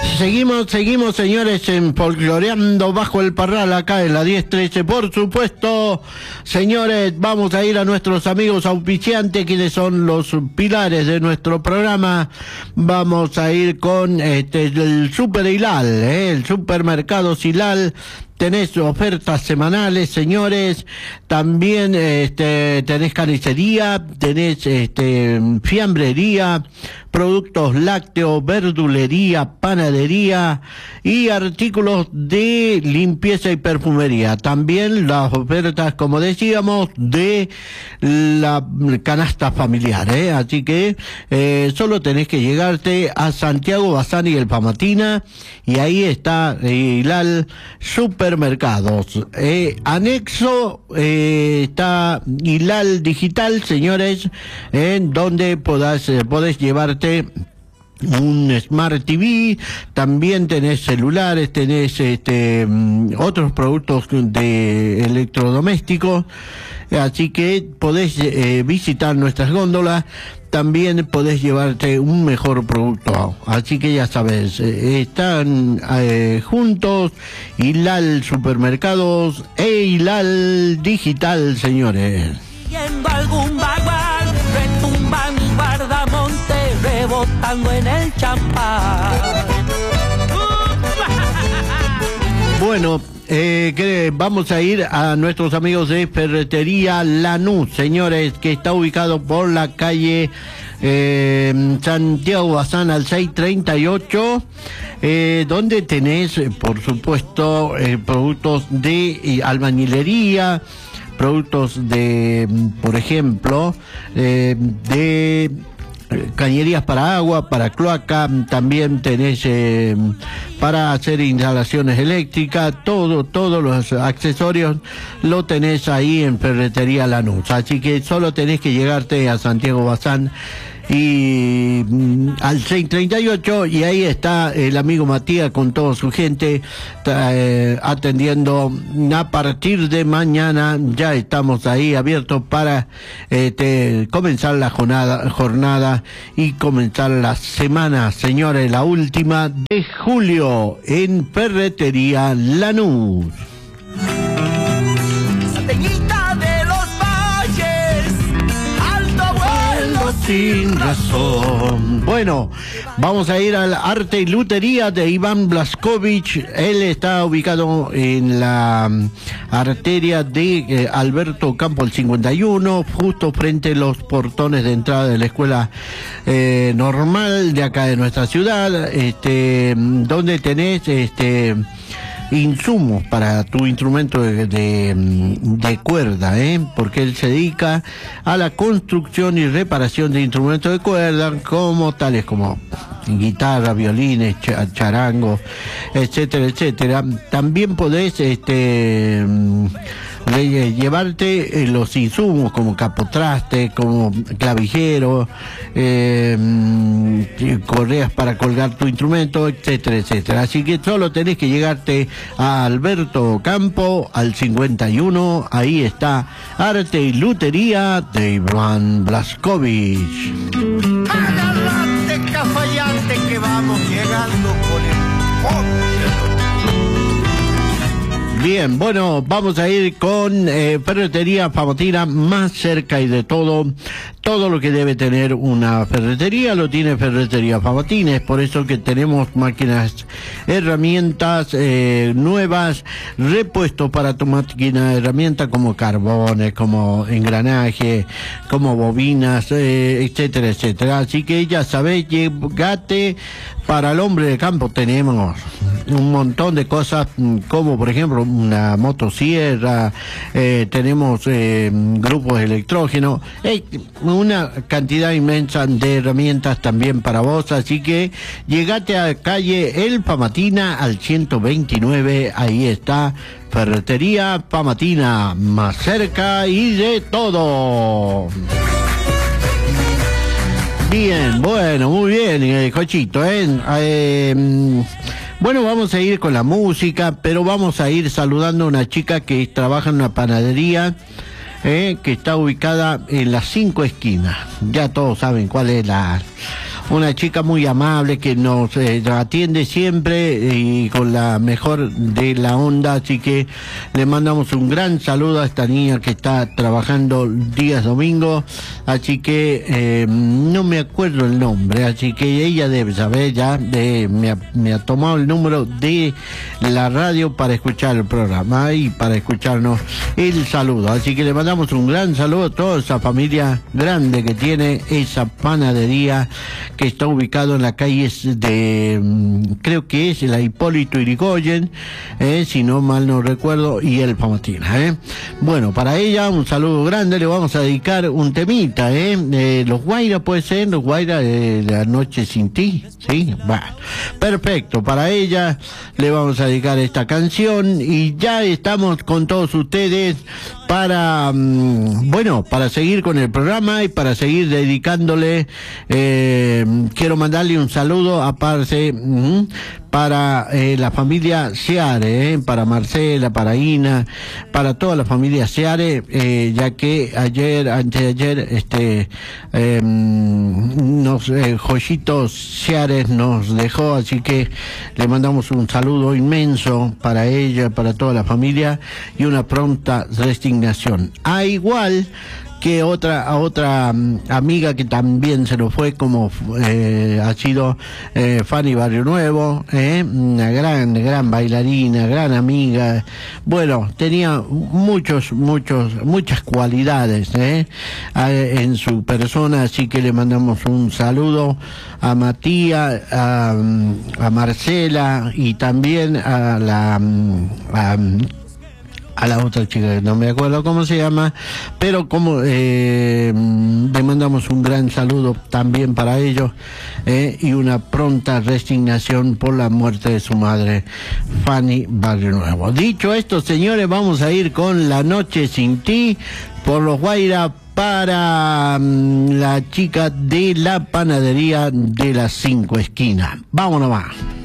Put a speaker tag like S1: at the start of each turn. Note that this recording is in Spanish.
S1: Seguimos, señores, en Folcloreando Bajo el Parral, acá en la 1013, por supuesto. Señores, vamos a ir a nuestros amigos auspiciantes, quienes son los pilares de nuestro programa. Vamos a ir con el Super Hilal, el supermercado Hilal. Tenés ofertas semanales, señores. También tenés carnicería, tenés fiambrería, productos lácteos, verdulería, panadería y artículos de limpieza y perfumería. También las ofertas, como decíamos, de la canasta familiar, Así que solo tenés que llegarte a Santiago Bazán y el Pamatina, y ahí está Hilal Supermercados. Anexo está Hilal Digital, señores, en donde podés llevarte un Smart TV, también tenés celulares, tenés otros productos de electrodomésticos, así que podés visitar nuestras góndolas. También podés llevarte un mejor producto. Así que ya sabes, están juntos Hilal Supermercados e Hilal Digital, señores.
S2: Yendo algún bagual, retumba mi guardamonte, rebotando en el champán.
S1: Bueno, vamos a ir a nuestros amigos de Ferretería Lanús, señores, que está ubicado por la calle Santiago Bazán al 638, donde tenés, por supuesto, productos de albañilería, productos de, por ejemplo, de cañerías para agua, para cloaca. También tenés para hacer instalaciones eléctricas, todos los accesorios lo tenés ahí en Ferretería Lanús. Así que solo tenés que llegarte a Santiago Bazán y al 638, y ahí está el amigo Matías con toda su gente atendiendo. A partir de mañana ya estamos ahí abiertos para comenzar la jornada y comenzar la semana, señores, la última de julio en Ferretería Lanús. Sin razón. Bueno, vamos a ir al Arte y Lutería de Iván Blaskovich. Él está ubicado en la arteria de Alberto Campo, el 51, justo frente a los portones de entrada de la escuela normal de acá de nuestra ciudad, donde tenés insumos para tu instrumento de cuerda, porque él se dedica a la construcción y reparación de instrumentos de cuerda, como tales como guitarra, violines, charangos, etcétera, etcétera. También podés llevarte los insumos como capotraste, como clavijero, correas para colgar tu instrumento, etcétera, etcétera. Así que solo tenés que llegarte a Alberto Campo al 51, ahí está Arte y Lutería de Iván Blaskovich.
S3: Agárrate, cafayate, que vamos llegando con el
S1: Bien, bueno, vamos a ir con Ferretería Pamatina, más cerca y de todo lo que debe tener una ferretería lo tiene Ferretería Pamatina. Es por eso que tenemos máquinas, herramientas nuevas, repuestos para tu máquina de herramientas, como carbones, como engranaje, como bobinas, etcétera, etcétera. Así que ya sabés, llegate. Para el hombre de campo tenemos un montón de cosas, como por ejemplo una motosierra, tenemos grupos de electrógeno, una cantidad inmensa de herramientas también para vos. Así que llegate a calle El Pamatina al 129, ahí está Ferretería Pamatina, más cerca y de todo. Bien, bueno, muy bien, Jochito, Bueno, vamos a ir con la música, pero vamos a ir saludando a una chica que trabaja en una panadería, que está ubicada en las 5 esquinas. Ya todos saben cuál es una chica muy amable que nos atiende siempre y con la mejor de la onda, así que le mandamos un gran saludo a esta niña que está trabajando días domingo, así que no me acuerdo el nombre, así que ella debe saber ya, me ha tomado el número de la radio para escuchar el programa y para escucharnos el saludo, así que le mandamos un gran saludo a toda esa familia grande que tiene esa panadería que está ubicado en la calle de, creo que es la Hipólito Yrigoyen, si no mal no recuerdo, y el Famatina. Bueno, para ella un saludo grande, le vamos a dedicar un temita, Los Guaira, puede ser, Los Guaira de La Noche Sin Ti, ¿sí? Bueno, perfecto, para ella le vamos a dedicar esta canción y ya estamos con todos ustedes para, bueno, para seguir con el programa y para seguir dedicándole, quiero mandarle un saludo aparte para la familia Seare, para Marcela, para Ina, para toda la familia Seare, ya que anteayer, Joyito Seare nos dejó, así que le mandamos un saludo inmenso para ella, para toda la familia y una pronta resignación. Igual que otra amiga que también se nos fue, como ha sido Fanny Barrio Nuevo, una gran bailarina, gran amiga. Bueno, tenía muchas cualidades en su persona, así que le mandamos un saludo a Matías, a Marcela y también a la otra chica, no me acuerdo cómo se llama, pero como le mandamos un gran saludo también para ellos, y una pronta resignación por la muerte de su madre, Fanny Barrio Nuevo. Dicho esto, señores, vamos a ir con La Noche Sin Ti por Los Guaira para la chica de la panadería de las 5 esquinas. Vámonos más.